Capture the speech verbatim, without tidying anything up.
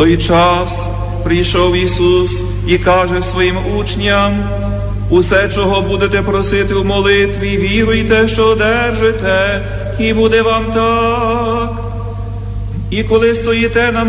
той час прийшов Ісус і каже своїм учням: усе, чого будете просити в молитві, віруйте, що одержите, і буде вам так. І коли стоїте на